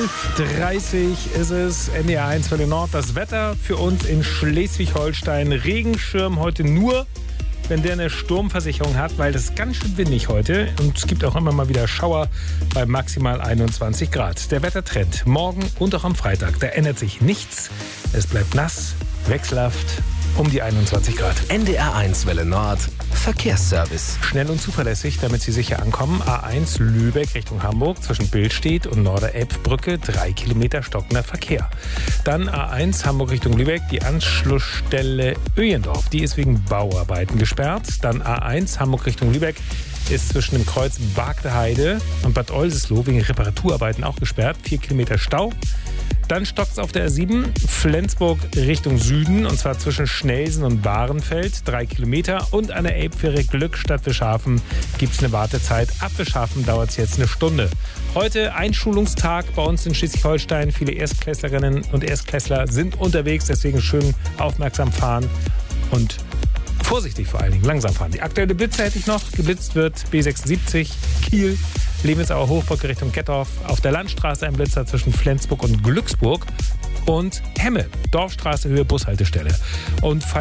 11:30 ist es, NDR 1 Welle Nord. Das Wetter für uns in Schleswig-Holstein. Regenschirm heute nur, wenn der eine Sturmversicherung hat, weil das ist ganz schön windig heute. Und es gibt auch immer mal wieder Schauer bei maximal 21 Grad. Der Wettertrend morgen und auch am Freitag, da ändert sich nichts. Es bleibt nass, wechselhaft, um die 21 Grad. NDR 1 Welle Nord, Verkehrsservice. Schnell und zuverlässig, damit Sie sicher ankommen. A1 Lübeck Richtung Hamburg zwischen Billstedt und Norderelbbrücke 3 Kilometer stockender Verkehr. Dann A1 Hamburg Richtung Lübeck, die Anschlussstelle Öjendorf. Die ist wegen Bauarbeiten gesperrt. Dann A1 Hamburg Richtung Lübeck ist zwischen dem Kreuz Bagdeheide und Bad Oldesloe wegen Reparaturarbeiten auch gesperrt. 4 Kilometer Stau. Dann stockt es auf der R7 Flensburg Richtung Süden, und zwar zwischen Schnelsen und Bahrenfeld, 3 Kilometer. Und an der Elbfähre Glückstadt Wischhafen gibt es eine Wartezeit. Ab Wischhafen dauert es jetzt eine Stunde. Heute Einschulungstag bei uns in Schleswig-Holstein. Viele Erstklässlerinnen und Erstklässler sind unterwegs, deswegen schön aufmerksam fahren und vorsichtig vor allen Dingen, langsam fahren. Die aktuelle Blitze hätte ich noch. Geblitzt wird B76 Kiel, Levensauer Hochbrücke Richtung Gettorf. Auf der Landstraße ein Blitzer zwischen Flensburg und Glücksburg. Und Hemme, Dorfstraße Höhe Bushaltestelle. Und